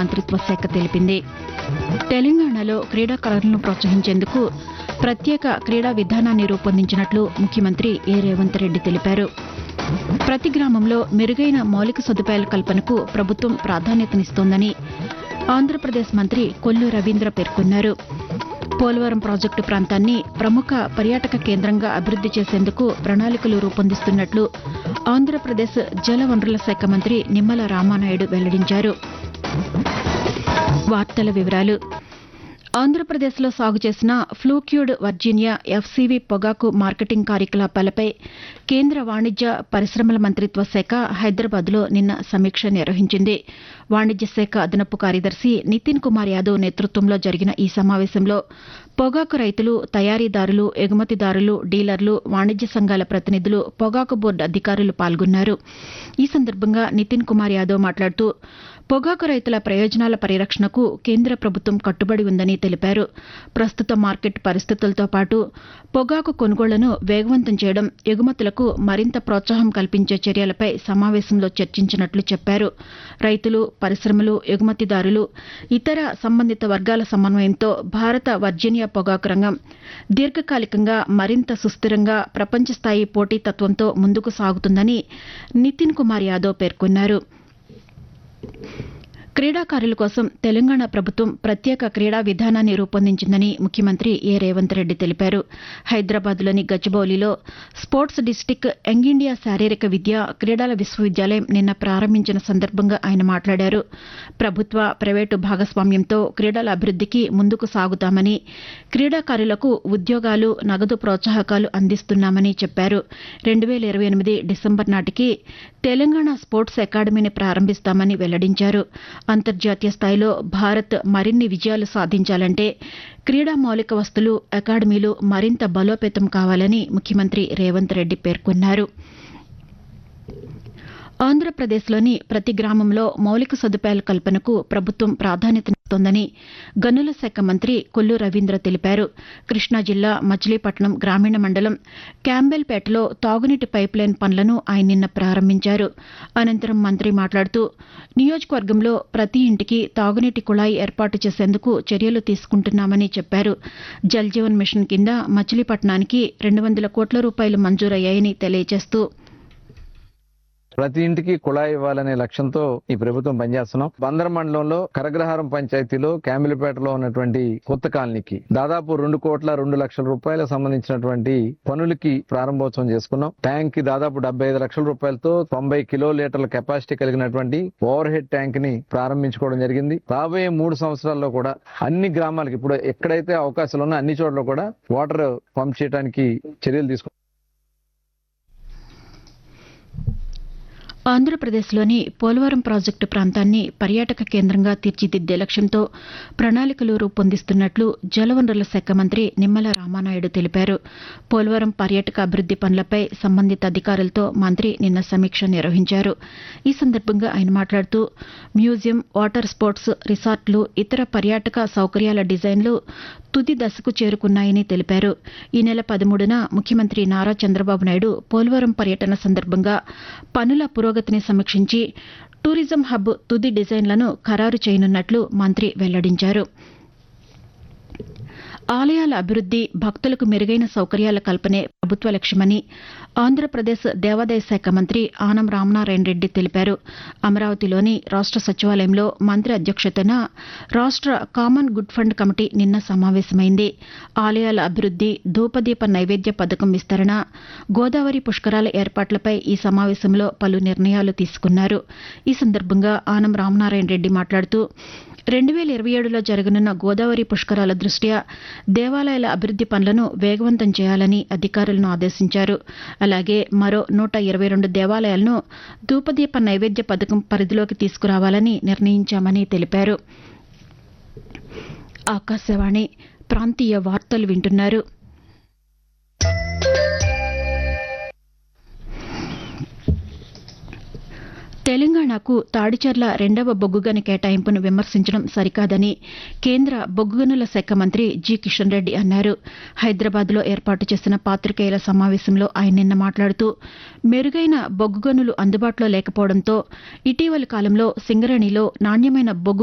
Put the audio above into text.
మంత్రిత్వ శాఖ తెలిపింది. తెలంగాణలో క్రీడాకారులను ప్రోత్సహించేందుకు ప్రత్యేక క్రీడా విధానాన్ని రూపొందించినట్లు ముఖ్యమంత్రి ఏ రేవంత్ రెడ్డి తెలిపారు. ప్రతి గ్రామంలో మెరుగైన మౌలిక సదుపాయాల కల్పనకు ప్రభుత్వం ప్రాధాన్యతనిస్తోందని ఆంధ్రప్రదేశ్ మంత్రి కొల్లు రవీంద్ర పేర్కొన్నారు. పోలవరం ప్రాజెక్టు ప్రాంతాన్ని ప్రముఖ పర్యాటక కేంద్రంగా అభివృద్ది చేసేందుకు ప్రణాళికలు రూపొందిస్తున్నట్లు ఆంధ్రప్రదేశ్ జలవనరుల శాఖ మంత్రి నిమ్మల రామానాయుడు వెల్లడించారు. వార్తల వివరాలు. ఆంధ్రప్రదేశ్లో సాగు చేసిన ఫ్లూక్యూడ్ వర్జీనియా ఎఫ్సీవీ పొగాకు మార్కెటింగ్ కార్యకలాపాలపై కేంద్ర వాణిజ్య పరిశ్రమల మంత్రిత్వ శాఖ హైదరాబాద్లో నిన్న సమీక్ష నిర్వహించింది. వాణిజ్య శాఖ అదనపు కార్యదర్శి నితిన్ కుమార్ యాదవ్ నేతృత్వంలో జరిగిన ఈ సమావేశంలో పొగాకు రైతులు, తయారీదారులు, ఎగుమతిదారులు, డీలర్లు, వాణిజ్య సంఘాల ప్రతినిధులు, పొగాకు బోర్డు అధికారులు పాల్గొన్నారు. ఈ సందర్భంగా నితిన్ కుమార్ యాదవ్ మాట్లాడుతూ పొగాకు రైతుల ప్రయోజనాల పరిరక్షణకు కేంద్ర ప్రభుత్వం కట్టుబడి ఉందని తెలిపారు. ప్రస్తుత మార్కెట్ పరిస్థితులతో పాటు పొగాకు కొనుగోళ్లను వేగవంతం చేయడం, ఎగుమతులకు మరింత ప్రోత్సాహం కల్పించే చర్యలపై సమావేశంలో చర్చించినట్లు చెప్పారు. రైతులు, పరిశ్రమలు, ఎగుమతిదారులు, ఇతర సంబంధిత వర్గాల సమన్వయంతో భారత వర్జీనియా పొగాకు రంగం దీర్ఘకాలికంగా మరింత సుస్థిరంగా ప్రపంచ స్థాయి పోటీతత్వంతో ముందుకు సాగుతుందని నితిన్ కుమార్ యాదవ్ పేర్కొన్నారు. క్రీడాకారుల కోసం తెలంగాణ ప్రభుత్వం ప్రత్యేక క్రీడా విధానాన్ని రూపొందించిందని ముఖ్యమంత్రి ఏ రేవంత్ రెడ్డి తెలిపారు. హైదరాబాద్లోని గచ్చిబౌలిలో స్పోర్ట్స్ డిస్టిక్ యంగ్ ఇండియా శారీరక విద్య, క్రీడల విశ్వవిద్యాలయం నిన్న ప్రారంభించిన సందర్భంగా ఆయన మాట్లాడారు. ప్రభుత్వ, ప్రైవేటు భాగస్వామ్యంతో క్రీడల అభివృద్దికి ముందుకు సాగుతామని, క్రీడాకారులకు ఉద్యోగాలు, నగదు ప్రోత్సాహకాలు అందిస్తున్నామని చెప్పారు. 2028 డిసెంబర్ నాటికి తెలంగాణ స్పోర్ట్స్ అకాడమీని ప్రారంభిస్తామని వెల్లడించారు. అంతర్జాతీయ స్థాయిలో భారత్ మరిన్ని విజయాలు సాధించాలంటే క్రీడా మౌలిక వస్తులు, అకాడమీలు మరింత బలోపేతం కావాలని ముఖ్యమంత్రి రేవంత్ రెడ్డి పేర్కొన్నారు. ఆంధ్రప్రదేశ్లోని ప్రతి గ్రామంలో మౌలిక సదుపాయాల కల్పనకు ప్రభుత్వం ప్రాధాన్యతనిస్తోందని గనుల శాఖ మంత్రి కొల్లు రవీంద్ర తెలిపారు. కృష్ణా జిల్లా మచిలీపట్నం గ్రామీణ మండలం క్యాంబెల్పేటలో తాగునీటి పైప్లైన్ పనులను ఆయన నిన్న ప్రారంభించారు. అనంతరం మంత్రి మాట్లాడుతూ నియోజకవర్గంలో ప్రతి ఇంటికి తాగునీటి కుళాయి ఏర్పాటు చేసేందుకు చర్యలు తీసుకుంటున్నామని చెప్పారు. జల్ జీవన్ మిషన్ కింద మచిలీపట్నానికి 200 కోట్ల రూపాయలు మంజూరయ్యాయని తెలియజేస్తూ ప్రతి ఇంటికి కుళాయి ఇవ్వాలనే లక్ష్యంతో ఈ ప్రభుత్వం పనిచేస్తున్నాం. బందర్ మండలంలో కరగ్రహారం పంచాయతీలో క్యాంబిలిపేటలో ఉన్నటువంటి కొత్త కాలనీకి దాదాపు 2 కోట్ల 2 లక్షల రూపాయలకు సంబంధించినటువంటి పనులకి ప్రారంభోత్సవం చేసుకున్నాం. ట్యాంక్ కి దాదాపు 75 లక్షల రూపాయలతో 90 కిలోలీటర్ల కెపాసిటీ కలిగినటువంటి ఓవర్ హెడ్ ట్యాంక్ ని ప్రారంభించుకోవడం జరిగింది. రాబోయే 3 సంవత్సరాల్లో కూడా అన్ని గ్రామాలకి ఇప్పుడు ఎక్కడైతే అవకాశాలు ఉన్నా అన్ని చోట్ల కూడా వాటర్ పంప్ చేయడానికి చర్యలు తీసుకున్నాం. ఆంధ్రప్రదేశ్లోని పోలవరం ప్రాజెక్టు ప్రాంతాన్ని పర్యాటక కేంద్రంగా తీర్చిదిద్దే లక్ష్యంతో ప్రణాళికలు రూపొందిస్తున్నట్లు జలవనరుల శాఖ మంత్రి నిమ్మల రామానాయుడు తెలిపారు. పోలవరం పర్యాటక అభివృద్ది పనులపై సంబంధిత అధికారులతో మంత్రి నిన్న సమీక్ష నిర్వహించారు. ఈ సందర్భంగా ఆయన మాట్లాడుతూ మ్యూజియం, వాటర్ స్పోర్ట్స్, రిసార్ట్లు, ఇతర పర్యాటక సౌకర్యాల డిజైన్లు తుది దశకు చేరుకున్నాయని తెలిపారు. ఈ నెల 13న ముఖ్యమంత్రి నారా చంద్రబాబు నాయుడు పోలవరం పర్యటన సందర్భంగా పనుల పురోగతిని సమీక్షించి టూరిజం హబ్ తుది డిజైన్లను ఖరారు చేయనున్నట్లు మంత్రి వెల్లడించారు. ఆలయాల అభివృద్ది, భక్తులకు మెరుగైన సౌకర్యాల కల్పనే ప్రభుత్వ లక్ష్యమని ఆంధ్రప్రదేశ్ దేవాదాయ శాఖ మంత్రి ఆనం రామనారాయణ రెడ్డి తెలిపారు. అమరావతిలోని రాష్ట సచివాలయంలో మంత్రి అధ్యక్షతన రాష్ట కామన్ గుడ్ ఫండ్ కమిటీ నిన్న సమావేశమైంది. ఆలయాల అభివృద్ది, ధూపదీప నైవేద్య పథకం విస్తరణ, గోదావరి పుష్కరాల ఏర్పాట్లపై ఈ సమావేశంలో పలు నిర్ణయాలు తీసుకున్నారు. ఈ సందర్భంగా ఆనం రామనారాయణ రెడ్డి మాట్లాడుతూ 2027లో జరగనున్న గోదావరి పుష్కరాల దృష్ట్యా దేవాలయాల అభివృద్ది పనులను వేగవంతం చేయాలని అధికారులను ఆదేశించారు. అలాగే మరో 122 దేవాలయాలను ధూపదీప నైవేద్య పథకం పరిధిలోకి తీసుకురావాలని నిర్ణయించామని తెలిపారు. ఆకాశవాణి ప్రాంతీయ వార్తలు వింటున్నారు. తెలంగాణకు తాడిచర్ల 2వ బొగ్గుగని కేటాయింపును విమర్శించడం సరికాదని కేంద్ర బొగ్గుగనుల శాఖ మంత్రి జి కిషన్ రెడ్డి అన్నారు. హైదరాబాద్లో ఏర్పాటు చేసిన పాతికేయుల సమావేశంలో ఆయన నిన్న మాట్లాడుతూ మెరుగైన బొగ్గుగనులు అందుబాటులో లేకపోవడంతో ఇటీవలి కాలంలో సింగరేణిలో నాణ్యమైన బొగ్గు